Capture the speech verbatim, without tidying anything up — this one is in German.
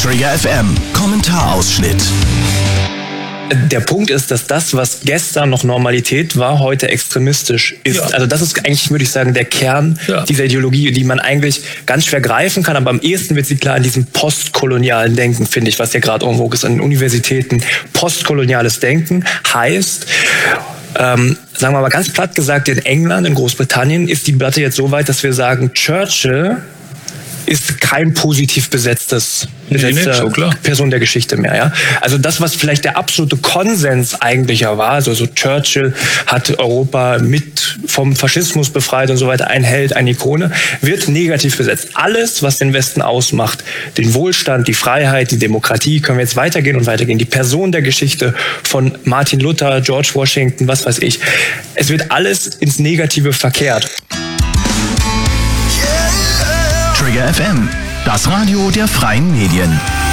Trigger F M, Kommentarausschnitt. Der Punkt ist, dass das, was gestern noch Normalität war, heute extremistisch ist. Ja. Also das ist eigentlich, würde ich sagen, der Kern ja. dieser Ideologie, die man eigentlich ganz schwer greifen kann. Aber am ehesten wird sie klar in diesem postkolonialen Denken, finde ich, was ja gerade irgendwo ist an den Universitäten. Postkoloniales Denken heißt, ähm, sagen wir mal ganz platt gesagt, in England, in Großbritannien ist die Debatte jetzt so weit, dass wir sagen, Churchill ist kein positiv besetztes besetzte nee, nee, Person der Geschichte mehr. Ja? Also das, was vielleicht der absolute Konsens eigentlicher war, also so Churchill hat Europa mit vom Faschismus befreit und so weiter, ein Held, eine Ikone, wird negativ besetzt. Alles, was den Westen ausmacht, den Wohlstand, die Freiheit, die Demokratie, können wir jetzt weitergehen und weitergehen. Die Person der Geschichte von Martin Luther, George Washington, was weiß ich. Es wird alles ins Negative verkehrt. Trigger F M, das Radio der freien Medien.